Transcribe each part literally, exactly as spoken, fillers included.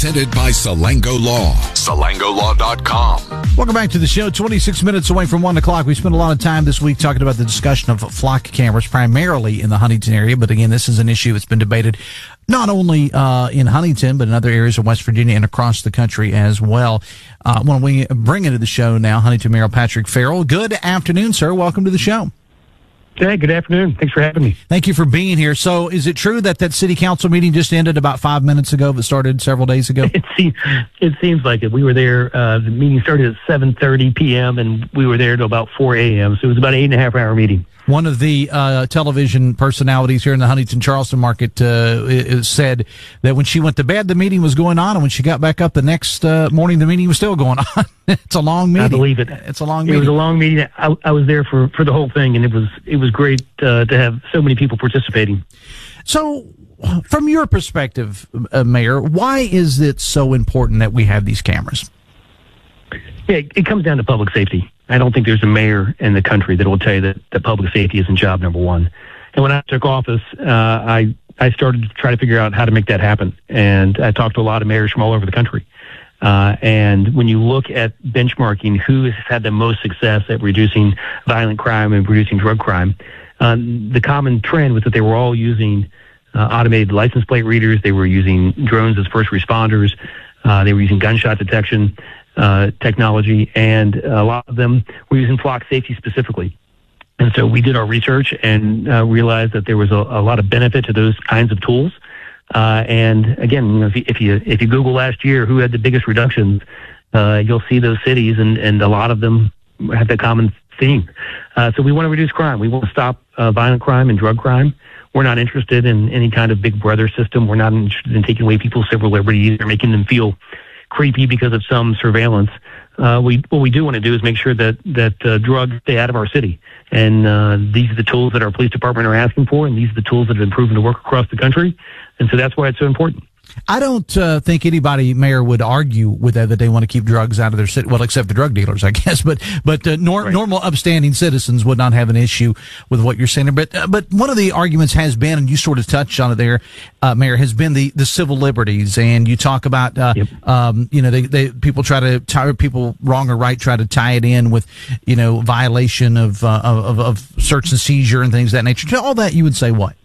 Presented by Salango Law. Salango Law dot com. Welcome back to the show. twenty-six minutes away from one o'clock. We spent a lot of time this week talking about the discussion of flock cameras, primarily in the Huntington area. But again, this is an issue that's been debated not only uh, in Huntington, but in other areas of West Virginia and across the country as well. Uh, I want to bring into the show now Huntington Mayor Patrick Farrell. Good afternoon, sir. Welcome to the show. Hey, good afternoon. Thanks for having me. Thank you for being here. So is it true that that city council meeting just ended about five minutes ago, but started several days ago? It seems, it seems like it. We were there, uh, the meeting started at seven thirty p.m., and we were there till about four a.m., so it was about an eight and a half hour meeting. One of the uh, television personalities here in the Huntington-Charleston market uh, said that when she went to bed, the meeting was going on, and when she got back up the next uh, morning, the meeting was still going on. It's a long meeting. I believe it. It's a long meeting. It was a long meeting. I, I was there for, for the whole thing, and it was it was great uh, to have so many people participating. So, from your perspective, uh, Mayor, why is it so important that we have these cameras? Yeah, it comes down to public safety. I don't think there's a mayor in the country that will tell you that, that public safety isn't job number one. And when I took office, uh, I I started to try to figure out how to make that happen. And I talked to a lot of mayors from all over the country. Uh, and when you look at benchmarking who has had the most success at reducing violent crime and reducing drug crime, um, the common trend was that they were all using uh, automated license plate readers. They were using drones as first responders. Uh, they were using gunshot detection uh, technology, and a lot of them were using flock safety specifically. And so we did our research and uh, realized that there was a, a lot of benefit to those kinds of tools. Uh, and again, you know, if you, if you if you Google last year who had the biggest reductions, uh, you'll see those cities, and, and a lot of them have that common theme. Uh, so we want to reduce crime. We want to stop uh, violent crime and drug crime. We're not interested in any kind of big brother system. We're not interested in taking away people's civil liberties or making them feel creepy because of some surveillance. Uh, we what we do want to do is make sure that that uh, drugs stay out of our city. And uh, these are the tools that our police department are asking for, and these are the tools that have been proven to work across the country. And so that's why it's so important. I don't uh, think anybody, Mayor, would argue with that, that they want to keep drugs out of their city. Well, except the drug dealers, I guess. But but uh, nor- right. normal, upstanding citizens would not have an issue with what you're saying. But uh, but one of the arguments has been, and you sort of touched on it there, uh, Mayor, has been the, the civil liberties. And you talk about, uh, yep. um, you know, they, they people try to tie people wrong or right, try to tie it in with, you know, violation of uh, of, of search and seizure and things of that nature. To all that, you would say what?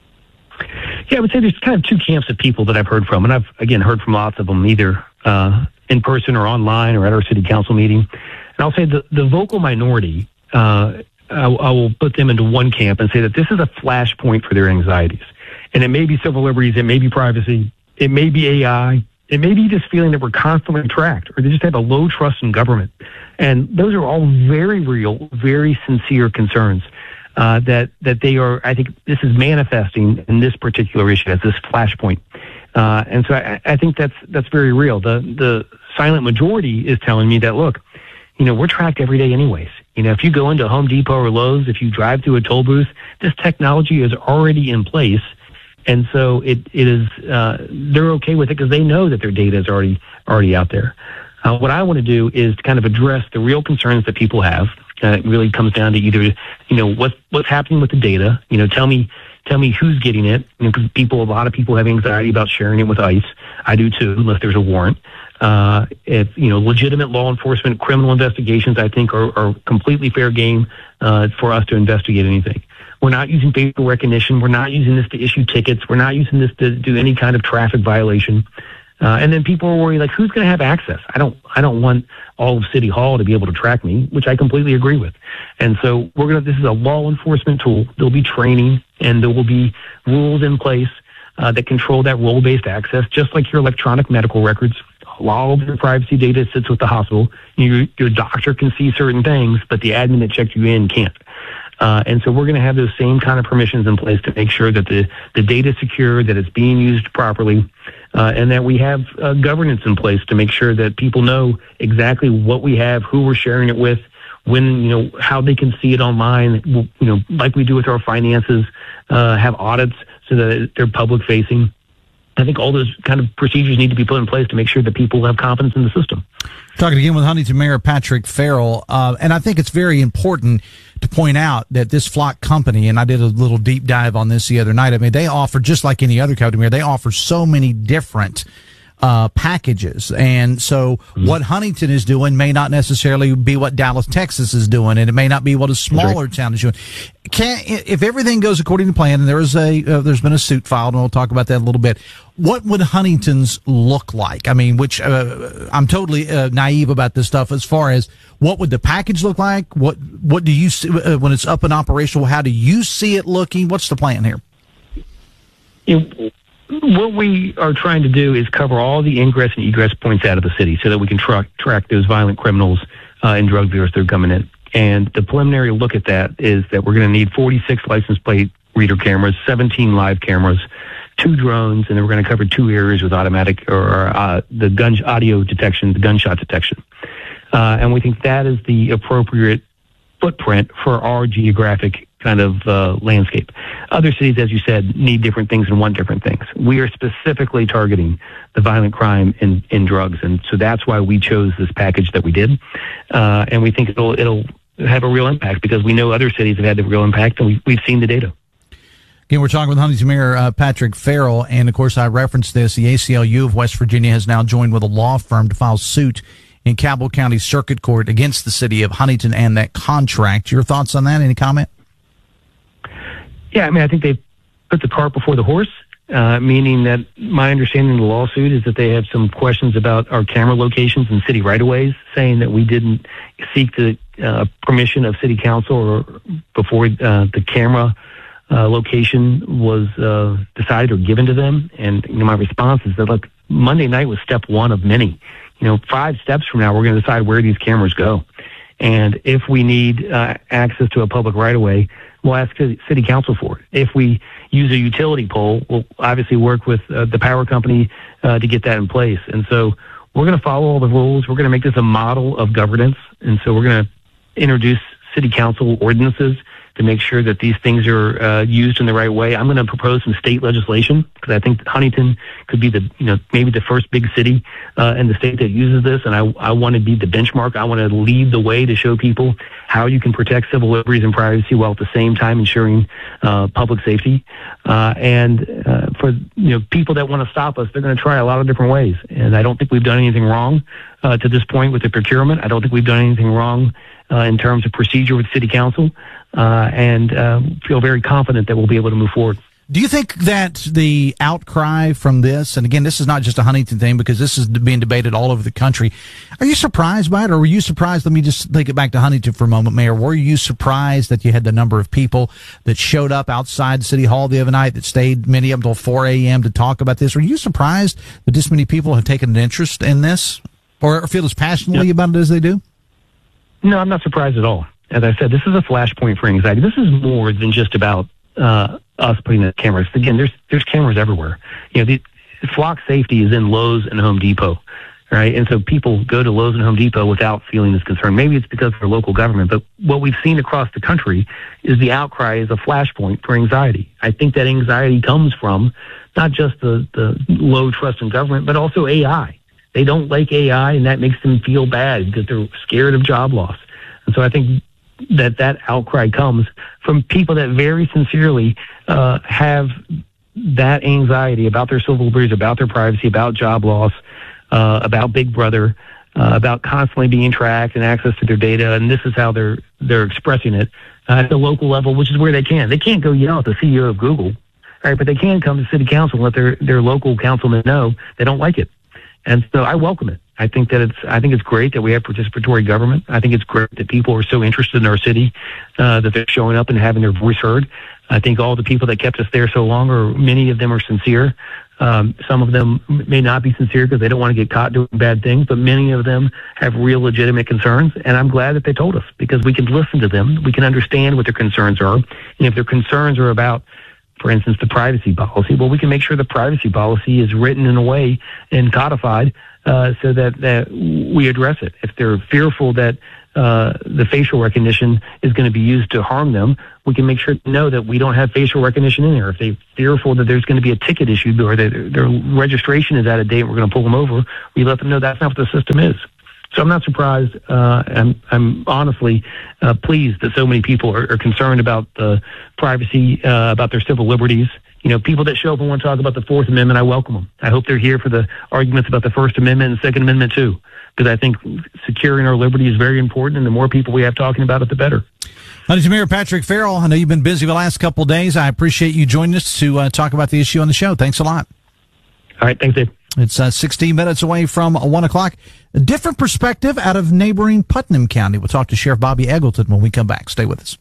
Yeah, I would say there's kind of two camps of people that I've heard from, and I've, again, heard from lots of them, either uh, in person or online or at our city council meeting. And I'll say the, the vocal minority, uh, I, I will put them into one camp and say that this is a flashpoint for their anxieties. And it may be civil liberties, it may be privacy, it may be A I, it may be just feeling that we're constantly tracked, or they just have a low trust in government. And those are all very real, very sincere concerns. Uh, that that they are, I think this is manifesting in this particular issue as this flashpoint, uh, and so I, I think that's that's very real. The the silent majority is telling me that, look, you know, we're tracked every day anyways. You know, if you go into Home Depot or Lowe's, if you drive through a toll booth, this technology is already in place, and so it it is uh, they're okay with it because they know that their data is already already out there. Uh, what I want to do is to kind of address the real concerns that people have. Uh, it really comes down to either, you know, what what's happening with the data. You know, tell me, tell me who's getting it. You know, because people, a lot of people have anxiety about sharing it with ICE. I do too, unless there's a warrant. Uh, if you know, legitimate law enforcement, criminal investigations, I think are, are completely fair game uh, for us to investigate anything. We're not using facial recognition. We're not using this to issue tickets. We're not using this to do any kind of traffic violation. Uh, and then people are worried, like, who's going to have access? I don't, I don't want all of City Hall to be able to track me, which I completely agree with. And so we're going to, this is a law enforcement tool. There'll be training and there will be rules in place uh, that control that role-based access, just like your electronic medical records. All of your privacy data sits with the hospital. Your, your doctor can see certain things, but the admin that checked you in can't. Uh, and so we're going to have those same kind of permissions in place to make sure that the, the data is secure, that it's being used properly, uh, and that we have uh, governance in place to make sure that people know exactly what we have, who we're sharing it with, when, you know, how they can see it online, you know, like we do with our finances, uh, have audits so that they're public facing. I think all those kind of procedures need to be put in place to make sure that people have confidence in the system. Talking again with Huntington Mayor Patrick Farrell, uh, and I think it's very important to point out that this Flock company, and I did a little deep dive on this the other night, I mean, they offer, just like any other company, they offer so many different uh, packages. And so mm-hmm. what Huntington is doing may not necessarily be what Dallas, Texas is doing, and it may not be what a smaller right. town is doing. Can, if everything goes according to plan, and there is a, uh, there's been a suit filed, and we'll talk about that a little bit, what would Huntington's look like? I mean, which, uh, I'm totally uh, naive about this stuff as far as what would the package look like? What, what do you see uh, when it's up and operational? How do you see it looking? What's the plan here? It, What we are trying to do is cover all the ingress and egress points out of the city so that we can tra- track those violent criminals uh, and drug dealers that are coming in. And the preliminary look at that is that we're going to need forty-six license plate reader cameras, seventeen live cameras, two drones, and then we're going to cover two areas with automatic or uh, the gun audio detection, the gunshot detection. Uh, and we think that is the appropriate footprint for our geographic kind of uh, landscape. Other cities, as you said, need different things and want different things. We are specifically targeting the violent crime in, in drugs, and so that's why we chose this package that we did. Uh, and we think it'll it'll have a real impact because we know other cities have had the real impact, and we, we've seen the data. Again, we're talking with Huntington Mayor uh, Patrick Farrell, and of course I referenced this. The A C L U of West Virginia has now joined with a law firm to file suit in Cabell County Circuit Court against the city of Huntington and that contract. Your thoughts on that? Any comment? Yeah, I mean, I think they put the cart before the horse, uh, meaning that my understanding of the lawsuit is that they have some questions about our camera locations and city right-of-ways, saying that we didn't seek the uh, permission of city council or before uh, the camera uh, location was uh, decided or given to them. And you know, my response is that, look, Monday night was step one of many. You know, five steps from now, we're going to decide where these cameras go. And if we need uh, access to a public right-of-way, we'll ask city council for it. If we use a utility pole, we'll obviously work with uh, the power company uh, to get that in place. And so we're going to follow all the rules. We're going to make this a model of governance. And so we're going to introduce city council ordinances to make sure that these things are uh, used in the right way. I'm going to propose some state legislation because I think Huntington could be the, you know, maybe the first big city uh, in the state that uses this. And I, I want to be the benchmark. I want to lead the way to show people how you can protect civil liberties and privacy while at the same time ensuring uh, public safety. Uh, and uh, for you know people that want to stop us, they're going to try a lot of different ways. And I don't think we've done anything wrong uh, to this point with the procurement. I don't think we've done anything wrong uh, in terms of procedure with city council. Uh, and uh, feel very confident that we'll be able to move forward. Do you think that the outcry from this, and again, this is not just a Huntington thing because this is being debated all over the country, are you surprised by it, or were you surprised? Let me just take it back to Huntington for a moment, Mayor. Were you surprised that you had the number of people that showed up outside City Hall the other night, that stayed, many of them, until four a.m. to talk about this? Are you surprised that this many people have taken an interest in this, or feel as passionately yeah. about it as they do? No, I'm not surprised at all. As I said, this is a flashpoint for anxiety. This is more than just about uh, us putting the cameras. Again, there's there's cameras everywhere. You know, the flock safety is in Lowe's and Home Depot, right? And so people go to Lowe's and Home Depot without feeling this concern. Maybe it's because of their local government, but what we've seen across the country is the outcry is a flashpoint for anxiety. I think that anxiety comes from not just the, the low trust in government, but also A I. They don't like A I, and that makes them feel bad because they're scared of job loss. And so I think that that outcry comes from people that very sincerely uh, have that anxiety about their civil liberties, about their privacy, about job loss, uh, about Big Brother, uh, about constantly being tracked and access to their data. And this is how they're they're expressing it uh, at the local level, which is where they can. They can't go yell at the C E O of Google, right? But they can come to city council and let their, their local councilmen know they don't like it. And so I welcome it. I think that it's, I think it's great that we have participatory government. I think it's great that people are so interested in our city, uh, that they're showing up and having their voice heard. I think all the people that kept us there so long, or many of them are sincere. Um, some of them may not be sincere because they don't want to get caught doing bad things, but many of them have real legitimate concerns. And I'm glad that they told us because we can listen to them. We can understand what their concerns are. And if their concerns are about, for instance, the privacy policy, well, we can make sure the privacy policy is written in a way and codified uh, so that, that we address it. If they're fearful that uh, the facial recognition is going to be used to harm them, we can make sure to know that we don't have facial recognition in there. If they're fearful that there's going to be a ticket issued or their, their registration is out of date and we're going to pull them over, we let them know that's not what the system is. So I'm not surprised. Uh, I'm, I'm honestly uh, pleased that so many people are, are concerned about the privacy, uh, about their civil liberties, you know, people that show up and want to talk about the Fourth Amendment, I welcome them. I hope they're here for the arguments about the First Amendment and Second Amendment too, because I think securing our liberty is very important, and the more people we have talking about it, the better. Huntington Mayor Patrick Farrell, I know you've been busy the last couple of days. I appreciate you joining us to uh, talk about the issue on the show. Thanks a lot. All right, thanks, Dave. It's uh, sixteen minutes away from one o'clock. A different perspective out of neighboring Putnam County. We'll talk to Sheriff Bobby Eggleton when we come back. Stay with us.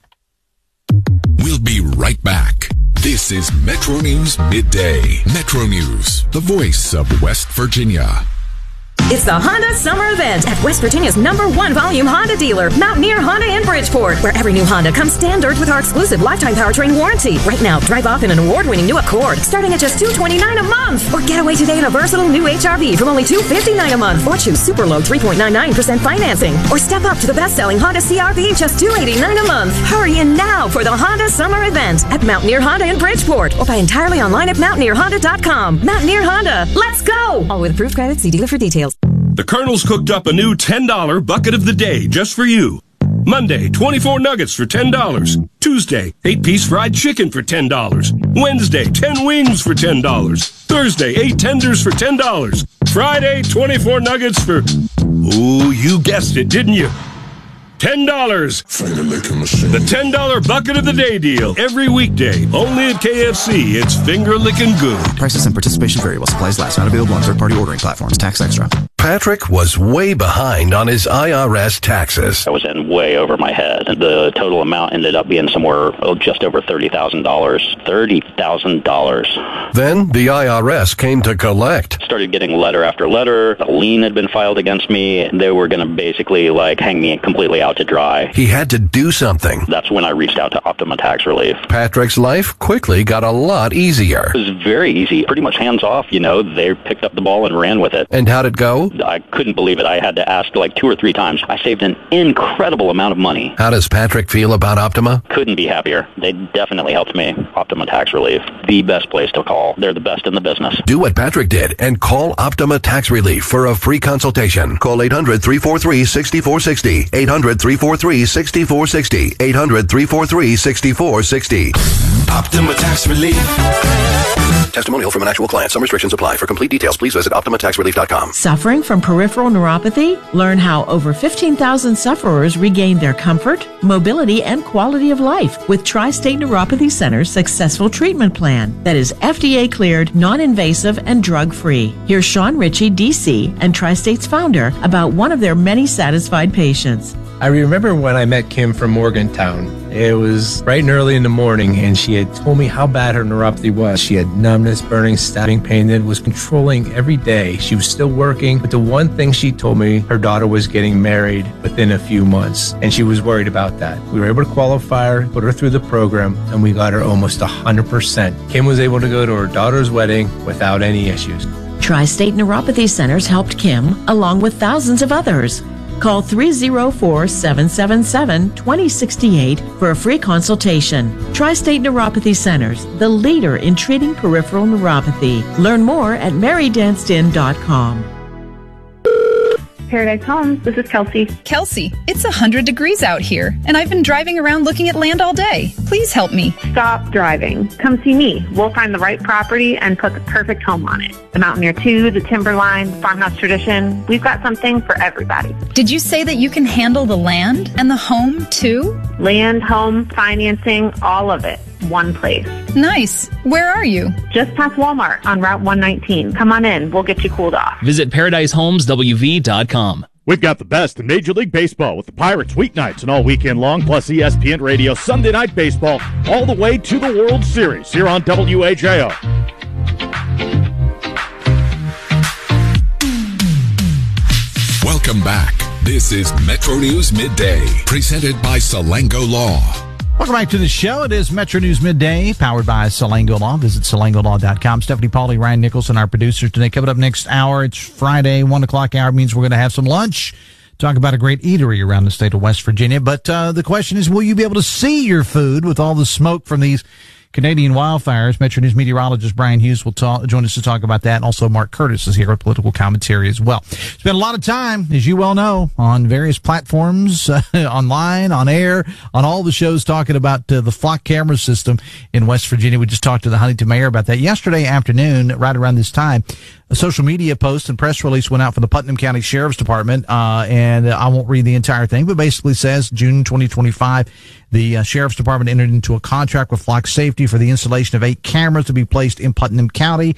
We'll be right back. This is Metro News Midday. Metro News, the voice of West Virginia. It's the Honda Summer Event at West Virginia's number one volume Honda dealer, Mountaineer Honda in Bridgeport, where every new Honda comes standard with our exclusive lifetime powertrain warranty. Right now, drive off in an award-winning new Accord, starting at just two hundred twenty-nine dollars a month. Or get away today in a versatile new H R V from only two hundred fifty-nine dollars a month. Or choose super low three point nine nine percent financing. Or step up to the best-selling Honda C R V, just two hundred eighty-nine dollars a month. Hurry in now for the Honda Summer Event at Mountaineer Honda in Bridgeport. Or buy entirely online at mountaineer honda dot com. Mountaineer Honda, let's go! All with approved credit. See dealer for details. The Colonel's cooked up a new ten dollar bucket of the day just for you. Monday, twenty-four nuggets for ten dollars. Tuesday, eight piece fried chicken for ten dollars. Wednesday, ten wings for ten dollars. Thursday, eight tenders for ten dollars. Friday, twenty-four nuggets for... Ooh, you guessed it, didn't you? ten dollars. Finger licking machine. The ten dollar bucket of the day deal. Every weekday. Only at K F C. It's finger licking good. Prices and participation vary while supplies last. Not available on third-party ordering platforms. Tax extra. Patrick was way behind on his I R S taxes. I was in way over my head. The total amount ended up being somewhere oh, just over thirty thousand dollars. thirty thousand dollars. Then the I R S came to collect. Started getting letter after letter. A lien had been filed against me. They were going to basically like hang me completely out to dry. He had to do something. That's when I reached out to Optima Tax Relief. Patrick's life quickly got a lot easier. It was very easy. Pretty much hands off, you know. They picked up the ball and ran with it. And how'd it go? I couldn't believe it. I had to ask like two or three times. I saved an incredible amount of money. How does Patrick feel about Optima? Couldn't be happier. They definitely helped me. Optima Tax Relief, the best place to call. They're the best in the business. Do what Patrick did and call Optima Tax Relief for a free consultation. Call eight hundred, three four three, six four six zero. eight hundred, three four three, six four six zero. eight hundred, three four three, six four six zero. Optima Tax Relief. Testimonial from an actual client. Some restrictions apply. For complete details, please visit optima tax relief dot com. Suffering from peripheral neuropathy? Learn how over fifteen thousand sufferers regain their comfort, mobility, and quality of life with Tri-State Neuropathy Center's successful treatment plan that is F D A cleared, non-invasive, and drug-free. Here's Sean Ritchie, D C, and Tri-State's founder about one of their many satisfied patients. I remember when I met Kim from Morgantown. It was bright and early in the morning, and she had told me how bad her neuropathy was. She had numbness, burning, stabbing pain that was controlling every day. She was still working, but the one thing she told me, her daughter was getting married within a few months, and she was worried about that. We were able to qualify her, put her through the program, and we got her almost one hundred percent. Kim was able to go to her daughter's wedding without any issues. Tri-State Neuropathy Centers helped Kim, along with thousands of others. Call three oh four, seven seven seven, two oh six eight for a free consultation. Tri-State Neuropathy Centers, the leader in treating peripheral neuropathy. Learn more at mary danced in dot com. Paradise Homes, this is Kelsey. Kelsey, it's one hundred degrees out here, and I've been driving around looking at land all day. Please help me. Stop driving. Come see me. We'll find the right property and put the perfect home on it. The Mountaineer two, the Timberline, Farmhouse Tradition. We've got something for everybody. Did you say that you can handle the land and the home, too? Land, home, financing, all of it. One place. Nice. Where are you? Just past Walmart on Route one nineteen. Come on in. We'll get you cooled off. Visit paradise homes w v dot com. We've got the best in Major League Baseball with the Pirates weeknights and all weekend long, plus E S P N Radio Sunday Night Baseball all the way to the World Series here on W H A O. Welcome back. This is Metro News Midday, presented by Salango Law. Welcome back to the show. It is Metro News Midday, powered by Salango Law. Visit salango law dot com. Stephanie Pauly, Ryan Nicholson, our producers today. Coming up next hour, it's Friday, one o'clock hour means we're going to have some lunch. Talk about a great eatery around the state of West Virginia. But uh, the question is, will you be able to see your food with all the smoke from these Canadian wildfires. Metro News meteorologist Brian Hughes will talk, join us to talk about that. And also Mark Curtis is here with political commentary as well. Spent a lot of time, as you well know, on various platforms, uh, online, on air, on all the shows talking about uh, the flock camera system in West Virginia. We just talked to the Huntington mayor about that yesterday afternoon, right around this time. A social media post and press release went out from the Putnam County Sheriff's Department, uh, and I won't read the entire thing, but basically says June twenty twenty-five, the uh, Sheriff's Department entered into a contract with Flock Safety for the installation of eight cameras to be placed in Putnam County.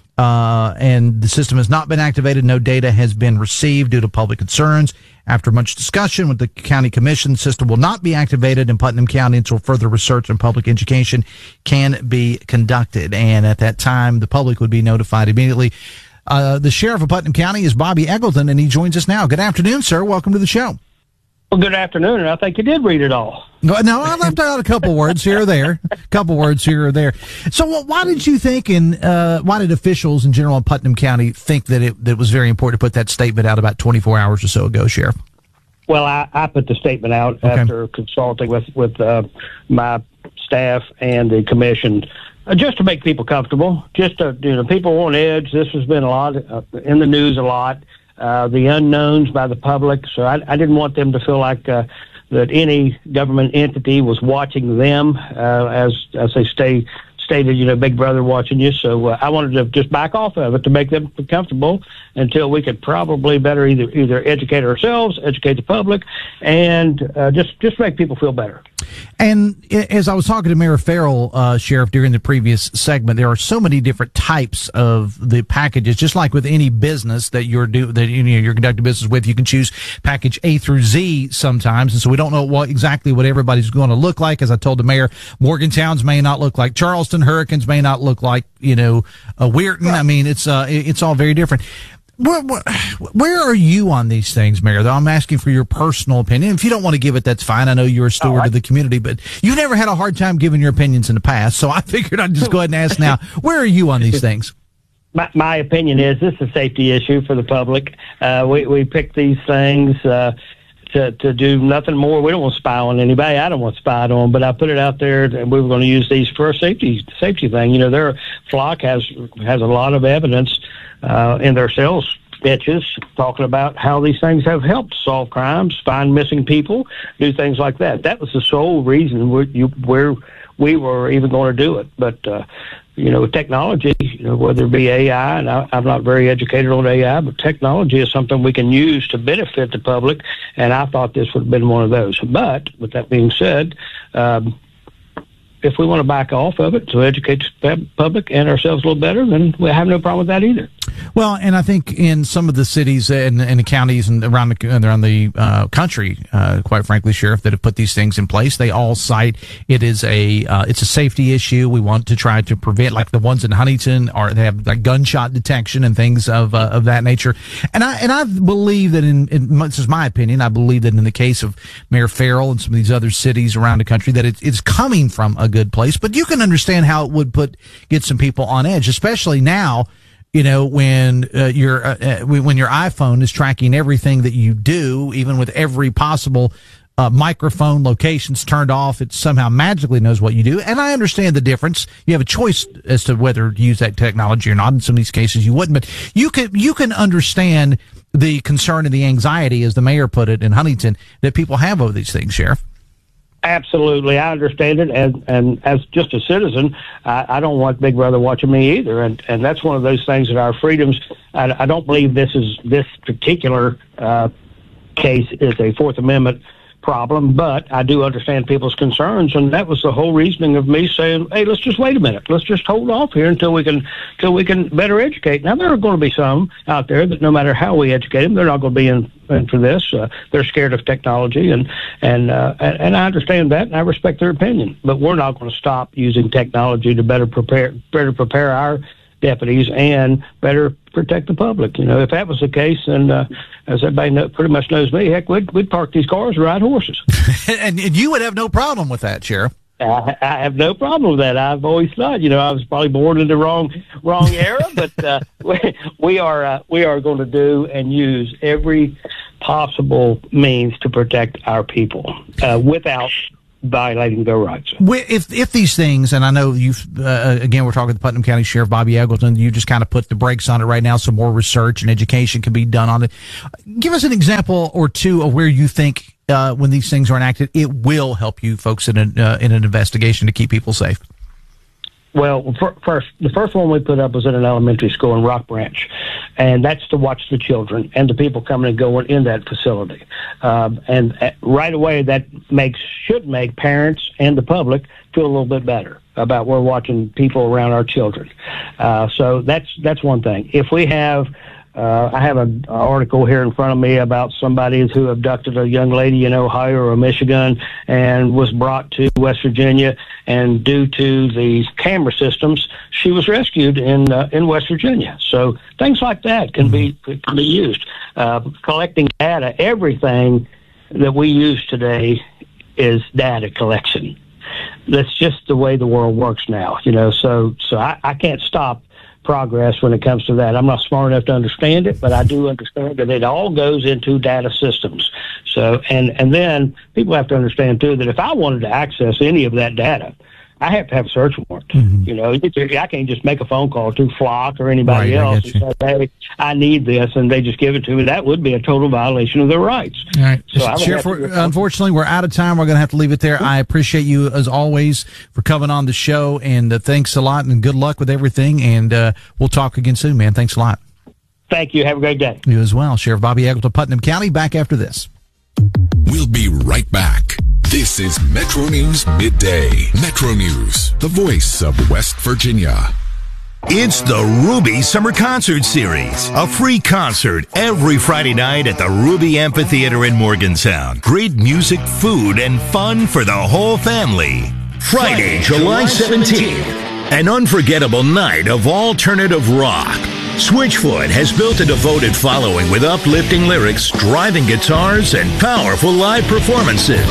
Uh, and the system has not been activated. No data has been received due to public concerns. After much discussion with the county commission, the system will not be activated in Putnam County until further research and public education can be conducted. And at that time, the public would be notified immediately. Uh, the sheriff of Putnam County is Bobby Eggleton, and he joins us now. Good afternoon, sir. Welcome to the show. Well, good afternoon, and I think you did read it all. No, I left out a couple words here or there, a couple words here or there. So well, why did you think, and uh, why did officials in general in Putnam County think that it, that it was very important to put that statement out about twenty-four hours or so ago, Sheriff? Well, I, I put the statement out okay. after consulting with, with uh, my staff and the commission, uh, just to make people comfortable, just to, you know, people on edge. This has been a lot uh, in the news a lot. Uh, the unknowns by the public. So I, I didn't want them to feel like uh, that any government entity was watching them, uh, as as they stay stated, you know, Big Brother watching you. So uh, I wanted to just back off of it to make them comfortable until we could probably better either either educate ourselves, educate the public, and uh, just just make people feel better. And as I was talking to Mayor Farrell, uh, Sheriff, during the previous segment, there are so many different types of the packages. Just like with any business that you're do that you know, you're conducting business with, you can choose package A through Z sometimes, and so we don't know what exactly what everybody's going to look like. As I told the mayor, Morgantown's may not look like Charleston, Hurricanes may not look like you know uh, Weirton. I mean, it's uh, it's all very different. Where, where, where are you on these things, Mayor? Though I'm asking for your personal opinion. If you don't want to give it, that's fine. I know you're a steward oh, I, of the community, but you've never had a hard time giving your opinions in the past, so I figured I'd just go ahead and ask now. Where are you on these things? My, my opinion is this is a safety issue for the public. Uh, we, we pick these things uh, to, to do nothing more. We don't want to spy on anybody. I don't want to spy on them, but I put it out there and we were going to use these for a safety safety thing. You know, their Flock has has a lot of evidence uh, in their sales pitches talking about how these things have helped solve crimes, find missing people, do things like that. That was the sole reason we're, you, where we were even going to do it. But, uh, you know, technology, you know, whether it be A I, and I, I'm not very educated on A I, but technology is something we can use to benefit the public, and I thought this would have been one of those. But with that being said, um, if we want to back off of it to educate the public and ourselves a little better, then we have no problem with that either. Well, and I think in some of the cities and, and the counties and around the around the uh, country, uh, quite frankly, Sheriff, that have put these things in place, they all cite it is a uh, it's a safety issue. We want to try to prevent, like the ones in Huntington, are they have like gunshot detection and things of uh, of that nature. And I and I believe that in, in this is my opinion, I believe that in the case of Mayor Farrell and some of these other cities around the country, that it, it's coming from a good place. But you can understand how it would put get some people on edge, especially now. You know, when uh, your uh, when your iPhone is tracking everything that you do, even with every possible uh, microphone locations turned off, it somehow magically knows what you do. And I understand the difference. You have a choice as to whether to use that technology or not. In some of these cases, you wouldn't. But you can you can understand the concern and the anxiety, as the mayor put it in Huntington, that people have over these things, Sheriff. Absolutely, I understand it, and and as just a citizen, I, I don't want Big Brother watching me either, and and that's one of those things that our freedoms. I, I don't believe this is this particular uh, case is a Fourth Amendment problem, but I do understand people's concerns, and that was the whole reasoning of me saying, "Hey, let's just wait a minute. Let's just hold off here until we can until we can better educate." Now, there are going to be some out there that no matter how we educate them, they're not going to be in. And for this, uh, they're scared of technology, and and, uh, and and I understand that, and I respect their opinion. But we're not going to stop using technology to better prepare, better prepare our deputies and better protect the public. You know, if that was the case, then uh, as everybody know, pretty much knows me, heck, we'd we'd park these cars and ride horses. and, and you would have no problem with that, Sheriff. I, I have no problem with that. I've always thought, you know, I was probably born in the wrong wrong era, but uh, we, we are uh, we are going to do and use every possible means to protect our people uh, without violating their rights. If if these things, and I know you've uh, again, we're talking to Putnam County Sheriff Bobby Eggleton, you just kind of put the brakes on it right now. Some more research and education can be done on it. Give us an example or two of where you think uh, when these things are enacted, it will help you folks in an uh, in an investigation to keep people safe. Well, for, first, the first one we put up was at an elementary school in Rock Branch, and that's to watch the children and the people coming and going in that facility. Um, and uh, right away, that makes should make parents and the public feel a little bit better about we're watching people around our children. Uh, so that's that's one thing. If we have Uh, I have an article here in front of me about somebody who abducted a young lady in Ohio or Michigan and was brought to West Virginia, and due to the camera systems, she was rescued in uh, in West Virginia. So things like that can be can be used. Uh, collecting data, everything that we use today is data collection. That's just the way the world works now, you know. So so I, I can't stop progress when it comes to that. I'm not smart enough to understand it, but I do understand that it all goes into data systems. So, and, and then people have to understand too that if I wanted to access any of that data, I have to have a search warrant. Mm-hmm. You know, I can't just make a phone call to Flock or anybody right, else and say, hey, I need this, and they just give it to me. That would be a total violation of their rights. All right. So Sheriff, unfortunately, we're out of time. We're going to have to leave it there. I appreciate you, as always, for coming on the show, and uh, thanks a lot, and good luck with everything, and uh, we'll talk again soon, man. Thanks a lot. Thank you. Have a great day. You as well. Sheriff Bobby Eggleton, Putnam County, back after this. We'll be right back. This is Metro News Midday. Metro News, the voice of West Virginia. It's the Ruby Summer Concert Series, a free concert every Friday night at the Ruby Amphitheater in Morgantown. Great music, food, and fun for the whole family. Friday, July seventeenth, an unforgettable night of alternative rock. Switchfoot has built a devoted following with uplifting lyrics, driving guitars, and powerful live performances.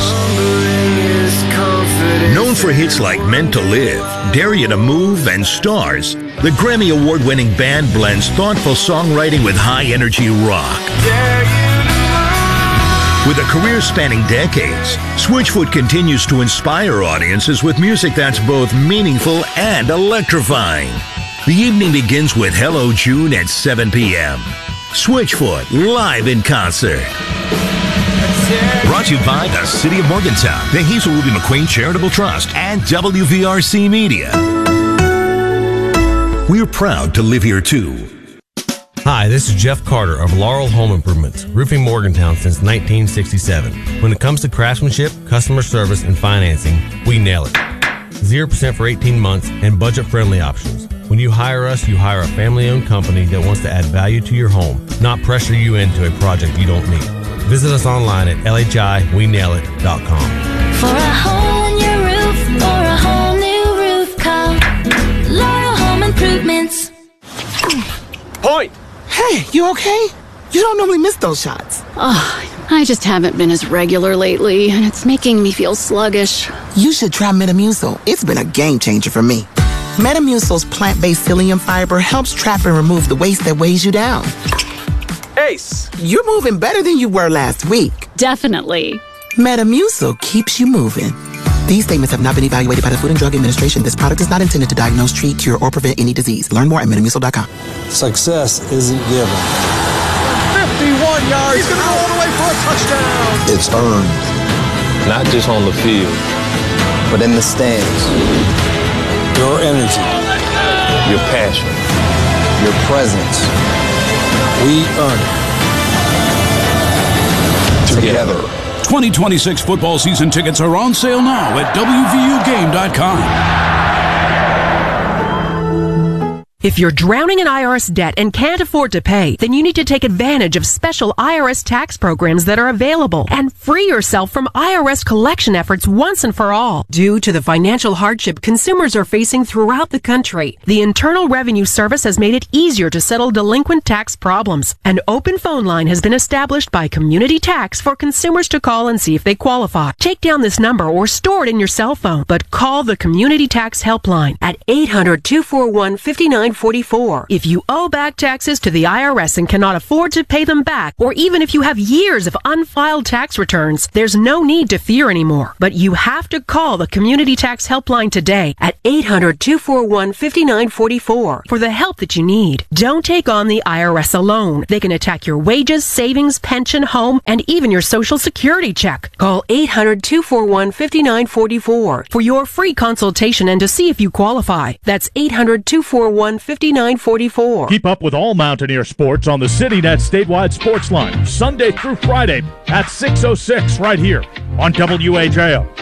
Known for hits like Meant to Live, Dare You to Move, and Stars, the Grammy Award-winning band blends thoughtful songwriting with high-energy rock. With a career spanning decades, Switchfoot continues to inspire audiences with music that's both meaningful and electrifying. The evening begins with Hello June at seven p.m. Switchfoot, live in concert. Brought to you by the City of Morgantown, the Hazel Ruby McQueen Charitable Trust, and W V R C Media. We're proud to live here, too. Hi, this is Jeff Carter of Laurel Home Improvements, roofing Morgantown since nineteen sixty-seven. When it comes to craftsmanship, customer service, and financing, we nail it. zero percent for eighteen months and budget-friendly options. When you hire us, you hire a family-owned company that wants to add value to your home, not pressure you into a project you don't need. Visit us online at L H I we nail it dot com. For a hole in your roof or a whole new roof, call Laurel Home Improvements. Point! Hey, you okay? You don't normally miss those shots. Oh, I just haven't been as regular lately, and it's making me feel sluggish. You should try Metamucil. It's been a game changer for me. Metamucil's plant-based psyllium fiber helps trap and remove the waste that weighs you down. Ace, you're moving better than you were last week. Definitely. Metamucil keeps you moving. These statements have not been evaluated by the Food and Drug Administration. This product is not intended to diagnose, treat, cure, or prevent any disease. Learn more at metamucil dot com. Success isn't given. fifty-one yards. He's going to go all the way for a touchdown. It's earned. Not just on the field, but in the stands. Your energy, your passion, your presence. We earn it. Together. twenty twenty-six football season tickets are on sale now at W V U game dot com. If you're drowning in I R S debt and can't afford to pay, then you need to take advantage of special I R S tax programs that are available and free yourself from I R S collection efforts once and for all. Due to the financial hardship consumers are facing throughout the country, the Internal Revenue Service has made it easier to settle delinquent tax problems. An open phone line has been established by Community Tax for consumers to call and see if they qualify. Take down this number or store it in your cell phone, but call the Community Tax Helpline at eight hundred, two four one, five nine nine four four. If you owe back taxes to the I R S and cannot afford to pay them back, or even if you have years of unfiled tax returns, there's no need to fear anymore. But you have to call the Community Tax Helpline today at eight hundred, two four one, five nine four four for the help that you need. Don't take on the I R S alone. They can attack your wages, savings, pension, home, and even your Social Security check. Call eight hundred, two four one, five nine four four for your free consultation and to see if you qualify. That's eight hundred, two four one, five nine four four. Keep up with all Mountaineer sports on the CityNet statewide sports line, Sunday through Friday at six oh six right here on W A J O.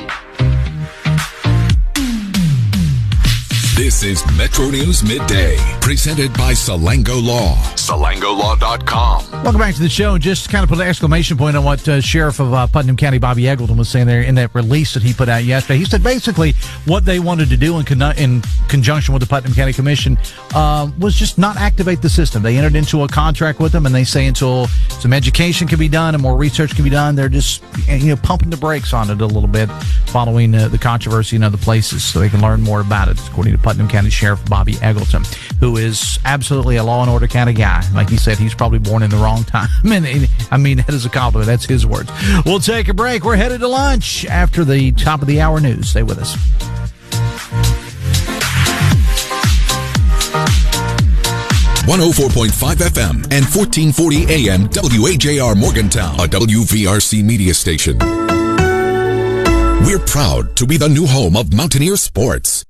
This is Metro News Midday, presented by Salango Law. Salango Law dot com. Welcome back to the show. Just kind of put an exclamation point on what uh, Sheriff of uh, Putnam County, Bobby Eggleton, was saying there in that release that he put out yesterday. He said basically what they wanted to do in, con- in conjunction with the Putnam County Commission uh, was just not activate the system. They entered into a contract with them, and they say until some education can be done and more research can be done, they're just you know pumping the brakes on it a little bit following uh, the controversy in other places so they can learn more about it, according to Putnam County Sheriff Bobby Eggleton, who is absolutely a law and order kind of guy. Like he said, he's probably born in the wrong time. And I mean, that is a compliment. That's his words. We'll take a break. We're headed to lunch after the top of the hour news. Stay with us. one oh four point five F M and fourteen forty A M W A J R Morgantown, a W V R C media station. We're proud to be the new home of Mountaineer sports.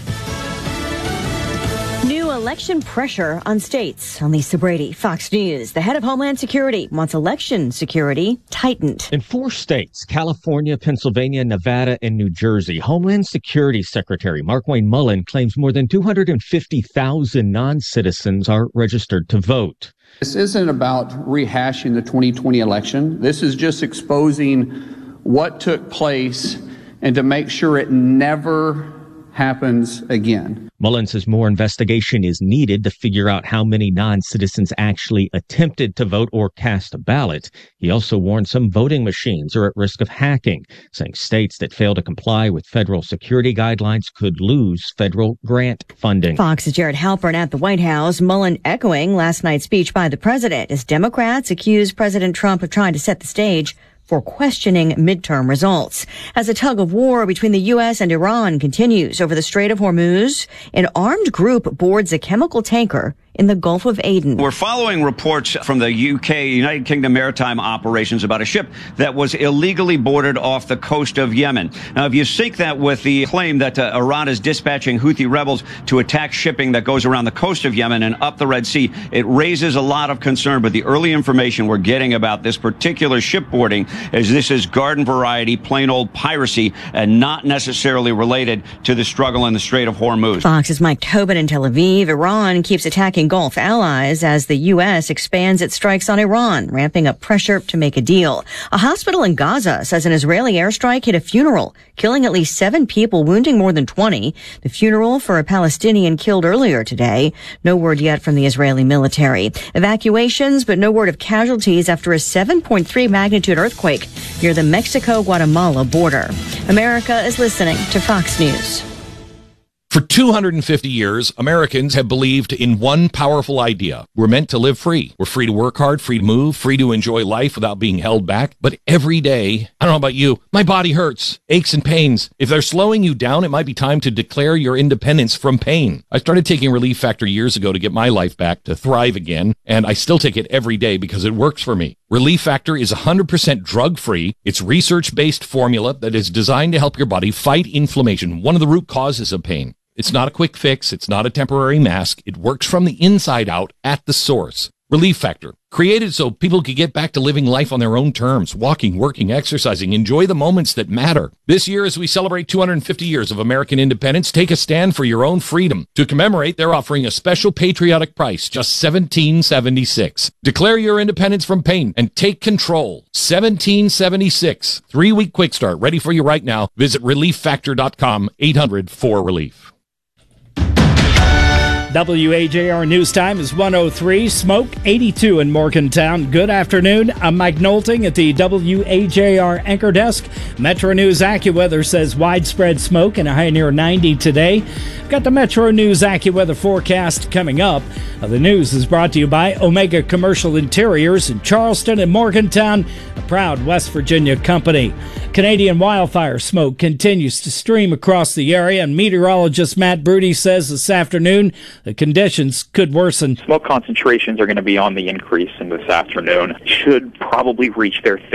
New election pressure on states. I'm Lisa Brady, Fox News. The head of Homeland Security wants election security tightened. In four states, California, Pennsylvania, Nevada, and New Jersey, Homeland Security Secretary Markwayne Mullin claims more than two hundred fifty thousand non-citizens are registered to vote. This isn't about rehashing the twenty twenty election. This is just exposing what took place and to make sure it never happens again. Mullin says more investigation is needed to figure out how many non-citizens actually attempted to vote or cast a ballot. He also warned some voting machines are at risk of hacking, saying states that fail to comply with federal security guidelines could lose federal grant funding. Fox's Jared Halpern at the White House, Mullin echoing last night's speech by the president as Democrats accuse President Trump of trying to set the stage for questioning midterm results. As a tug of war between the U S and Iran continues over the Strait of Hormuz, an armed group boards a chemical tanker in the Gulf of Aden. We're following reports from the U K, United Kingdom Maritime Operations, about a ship that was illegally boarded off the coast of Yemen. Now, if you sync that with the claim that uh, Iran is dispatching Houthi rebels to attack shipping that goes around the coast of Yemen and up the Red Sea, it raises a lot of concern. But the early information we're getting about this particular ship boarding is this is garden variety, plain old piracy, and not necessarily related to the struggle in the Strait of Hormuz. Fox's Mike Tobin in Tel Aviv. Iran keeps attacking Gulf allies as the U S expands its strikes on Iran, ramping up pressure to make a deal. A hospital in Gaza says an Israeli airstrike hit a funeral, killing at least seven people, wounding more than twenty. The funeral for a Palestinian killed earlier today. No word yet from the Israeli military. Evacuations, but no word of casualties after a seven point three magnitude earthquake near the Mexico-Guatemala border. America is listening to Fox News. For two hundred fifty years, Americans have believed in one powerful idea. We're meant to live free. We're free to work hard, free to move, free to enjoy life without being held back. But every day, I don't know about you, my body hurts, aches and pains. If they're slowing you down, it might be time to declare your independence from pain. I started taking Relief Factor years ago to get my life back, to thrive again, and I still take it every day because it works for me. Relief Factor is one hundred percent drug-free. It's research-based formula that is designed to help your body fight inflammation, one of the root causes of pain. It's not a quick fix. It's not a temporary mask. It works from the inside out at the source. Relief Factor, created so people could get back to living life on their own terms, walking, working, exercising, enjoy the moments that matter. This year, as we celebrate two hundred fifty years of American independence, take a stand for your own freedom. To commemorate, they're offering a special patriotic price, just seventeen seventy-six. Declare your independence from pain and take control. seventeen seventy-six. Three-week quick start, ready for you right now. Visit relief factor dot com, eight hundred four relief. W A J R News Time is one oh three, smoke eighty-two in Morgantown. Good afternoon. I'm Mike Nolting at the W A J R anchor desk. Metro News AccuWeather says widespread smoke and a high near ninety today. Got the Metro News AccuWeather forecast coming up. Uh, the news is brought to you by Omega Commercial Interiors in Charleston and Morgantown, a proud West Virginia company. Canadian wildfire smoke continues to stream across the area, and meteorologist Matt Broody says this afternoon the conditions could worsen. Smoke concentrations are going to be on the increase in this afternoon. Should probably reach their